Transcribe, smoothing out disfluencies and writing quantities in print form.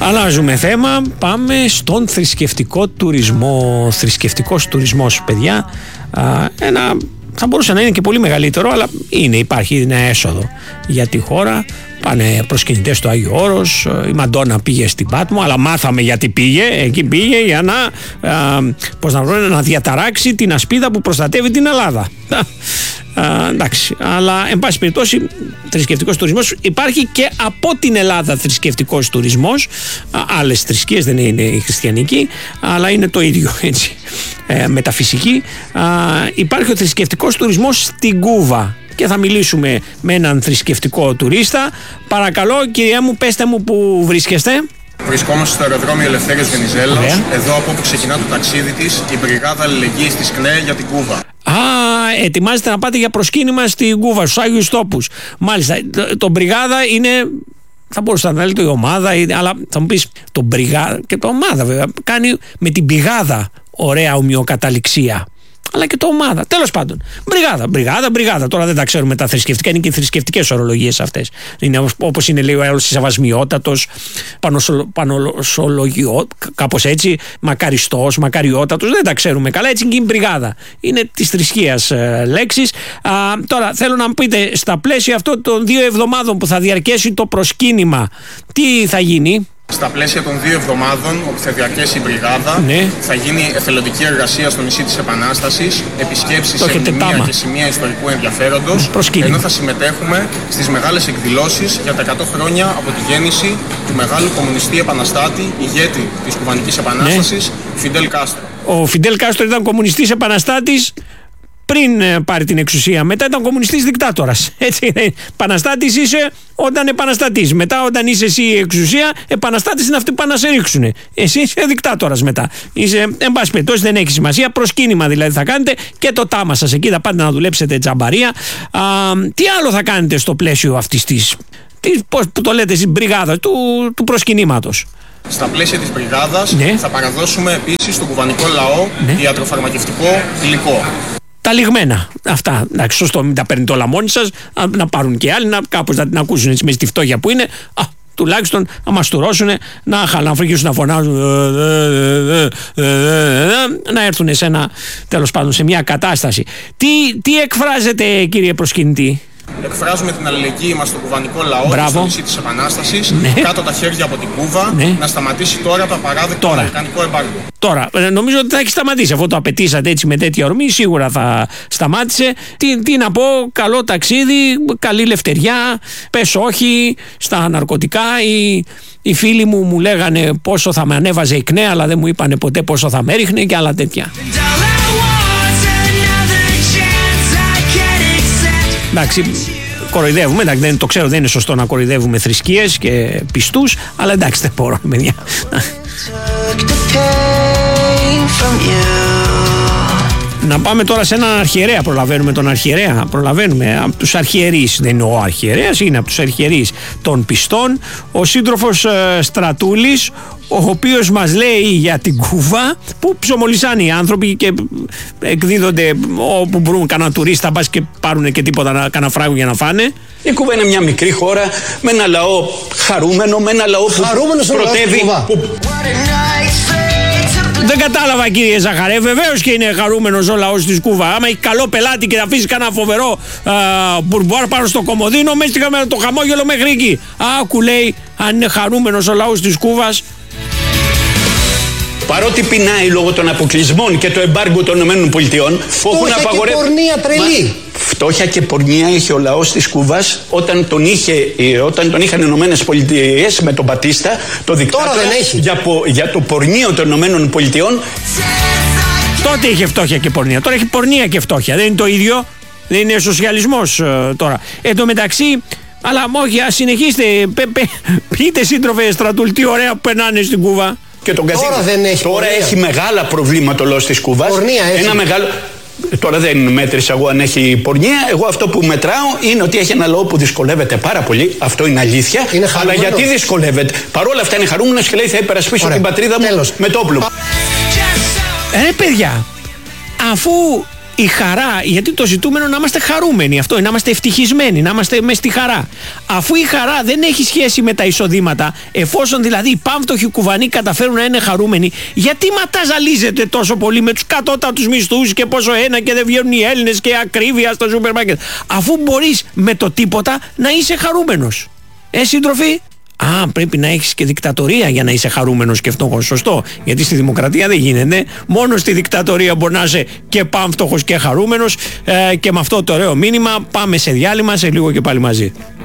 Αλλάζουμε θέμα, πάμε στον θρησκευτικό τουρισμό. Θρησκευτικός τουρισμός, παιδιά, θα μπορούσε να είναι και πολύ μεγαλύτερο, αλλά υπάρχει ένα έσοδο για τη χώρα. Πάνε προσκυνητές στο Άγιο Όρος, η Μαντόνα πήγε στην Πάτμο, αλλά μάθαμε γιατί πήγε. Εκεί πήγε για να διαταράξει την ασπίδα που προστατεύει την Ελλάδα. Εντάξει, αλλά εν πάση περιπτώσει θρησκευτικός τουρισμός υπάρχει και από την Ελλάδα. Θρησκευτικός τουρισμός, άλλες θρησκείες, δεν είναι η χριστιανική, αλλά είναι το ίδιο, έτσι, μεταφυσική. Υπάρχει ο θρησκευτικός τουρισμός στην Κούβα και θα μιλήσουμε με έναν θρησκευτικό τουρίστα. Παρακαλώ, κυρία μου, πέστε μου που βρίσκεστε. Βρισκόμαστε στο αεροδρόμιο Ελευθέριος Βενιζέλος, εδώ από όπου ξεκινά το ταξίδι της, η Μπριγάδα Αλληλεγγύης της ΚΝΕ για την Κούβα. Ετοιμάζετε να πάτε για προσκύνημα στην Κούβα, στους Άγιους Τόπους. Μάλιστα, το Μπριγάδα είναι, θα μπορούσα να λέτε η ομάδα, αλλά θα μου πεις το Μπριγάδα, και το ομάδα βέβαια κάνει με την πηγάδα ωραία ομοιοκαταληξία, αλλά και το ομάδα. Τέλος πάντων, μπριγάδα. Τώρα δεν τα ξέρουμε τα θρησκευτικά, είναι και οι θρησκευτικές ορολογίες αυτές. Είναι όπως είναι, λέει ο άλλος, σεβασμιότατος, κάπως έτσι, μακαριστός, μακαριότατος. Δεν τα ξέρουμε καλά, έτσι και η μπριγάδα. Είναι της θρησκείας λέξης. Τώρα θέλω να μου πείτε, στα πλαίσια αυτών των 2 εβδομάδων που θα διαρκέσει το προσκύνημα, τι θα γίνει? Στα πλαίσια των 2 εβδομάδων, όπου θα διαρκέσει η Μπριγάδα, θα γίνει εθελοντική εργασία στο νησί της Επανάστασης, επισκέψεις σε μνημεία και σημεία ιστορικού ενδιαφέροντος, ενώ θα συμμετέχουμε στις μεγάλες εκδηλώσεις για τα 100 χρόνια από τη γέννηση του μεγάλου κομμουνιστή επαναστάτη, ηγέτη της Κουβανικής Επανάστασης, Φιντέλ Κάστρο. Ο Φιντέλ Κάστρο ήταν κομμουνιστής επαναστάτης πριν πάρει την εξουσία. Μετά ήταν κομμουνιστής δικτάτορας. Έτσι, επαναστάτης είσαι όταν επαναστατείς. Μετά, όταν είσαι εσύ η εξουσία, επαναστάτης είναι αυτοί που πάνε να σε ρίξουν. Εσύ είσαι δικτάτορας μετά. Είσαι, εν πάση περιπτώσει, δεν έχει σημασία. Προσκύνημα δηλαδή θα κάνετε και το τάμα σας. Εκεί θα πάτε να δουλέψετε τζαμπαρία. Τι άλλο θα κάνετε στο πλαίσιο αυτής της, πώς το λέτε εσείς, μπριγάδα του προσκυνήματος? Στα πλαίσια της Μπριγάδας θα παραδώσουμε επίσης στον κουβανικό λαό ιατροφαρμακευτικό υλικό. Τα λιγμένα. Αυτά. Εντάξει, σωστό, μην τα παίρνετε όλα μόνοι σας. Να πάρουν και άλλοι, κάπως να την ακούσουν έτσι, με στη φτώχεια που είναι. Τουλάχιστον να μαστουρώσουν, να χαλανφρικήσουν, να φωνάζουν, να έρθουν τέλος πάντων, σε μια κατάσταση. Τι εκφράζετε, κύριε προσκυνητή? Εκφράζουμε την αλληλεγγύη μας στο κουβανικό λαό, στο νησί της Επανάστασης, κάτω τα χέρια από την Κούβα, να σταματήσει τώρα το απαράδεκτο αμερικανικό εμπάργκο. Τώρα, νομίζω ότι θα έχει σταματήσει. Αφού το απαιτήσατε έτσι με τέτοια ορμή, σίγουρα θα σταμάτησε. Τι να πω, καλό ταξίδι, καλή λευτεριά, πες όχι στα ναρκωτικά. Οι φίλοι μου λέγανε πόσο θα με ανέβαζε η ΚΝΕ, αλλά δεν μου είπανε ποτέ πόσο θα με έριχνε και άλλα τέτοια. Εντάξει, κοροϊδεύουμε, εντάξει, δεν το ξέρω, δεν είναι σωστό να κοροϊδεύουμε θρησκείες και πιστούς, αλλά εντάξει, δεν μπορώ, παιδιά. Να πάμε τώρα σε έναν αρχιερέα. Προλαβαίνουμε τον αρχιερέα? Προλαβαίνουμε. Από τους αρχιερείς, δεν είναι ο αρχιερέας, είναι από τους αρχιερείς των πιστών, ο σύντροφος Στρατούλης, ο οποίος μας λέει για την Κούβα, που ψωμολισάνε οι άνθρωποι και εκδίδονται όπου βρουν κανένα τουρίστα, μπας και πάρουν και τίποτα, κανένα φράγο για να φάνε. Η Κούβα είναι μια μικρή χώρα με ένα λαό χαρούμενο, με ένα λαό που πρωτεύει. Δεν κατάλαβα, κύριε Ζαχαρέ. Βεβαίως και είναι χαρούμενος ο λαός της Κούβα. Άμα έχει καλό πελάτη και θα αφήσει κανένα φοβερό μπουρμπουάρ πάνω στο κομμωδίνο, μέσα με το χαμόγελο μέχρι εκεί. Άκου, λέει, αν είναι χαρούμενος ο λαός της Κούβας. Παρότι πεινάει λόγω των αποκλεισμών και το εμπάργκο των ΗΠΑ, έχουν απαγορεύσει. Πορνεία τρελή. Φτώχεια και πορνεία είχε ο λαός της Κούβας όταν τον είχαν οι Ηνωμένες Πολιτείες με τον Μπατίστα, το δικτάτορα. Τώρα δεν έχει. Για το πορνείο των Ηνωμένων Πολιτειών. Τότε είχε φτώχεια και πορνεία. Τώρα έχει πορνεία και φτώχεια. Δεν είναι το ίδιο. Δεν είναι σοσιαλισμός τώρα. Εν τω μεταξύ, αλλά όχι, ας συνεχίστε. Πείτε, σύντροφε Στρατούλ, τι ωραία που περνάνε στην Κούβα. Και τον Τώρα δεν έχει. Τώρα έχει μεγάλα προβλήματα ο λαός της Κούβας. Πορνεία έχει. Ένα μεγάλο. Τώρα δεν μέτρησα εγώ αν έχει πορνεία. Εγώ αυτό που μετράω είναι ότι έχει ένα λαό που δυσκολεύεται πάρα πολύ. Αυτό είναι αλήθεια. Είναι αλλά γιατί δυσκολεύεται? Παρόλα αυτά είναι χαρούμενος και λέει θα υπερασπίσω την πατρίδα μου με το όπλο. Παιδιά, αφού η χαρά, γιατί το ζητούμενο να είμαστε χαρούμενοι, αυτό, να είμαστε ευτυχισμένοι, να είμαστε μες στη χαρά. Αφού η χαρά δεν έχει σχέση με τα εισοδήματα, εφόσον δηλαδή οι πάμφτωχοι κουβανοί καταφέρουν να είναι χαρούμενοι, γιατί ματαζαλίζετε τόσο πολύ με τους κατώτατους μισθούς και πόσο ένα και δεν βγαίνουν οι Έλληνες και ακρίβεια στο σούπερ μάρκετ, αφού μπορείς με το τίποτα να είσαι χαρούμενος. Σύντροφοι? Πρέπει να έχεις και δικτατορία για να είσαι χαρούμενος και φτωχός. Σωστό. Γιατί στη δημοκρατία δεν γίνεται. Μόνο στη δικτατορία μπορεί να είσαι και πάμφτωχος και χαρούμενος. Και με αυτό το ωραίο μήνυμα πάμε σε διάλειμμα, σε λίγο και πάλι μαζί.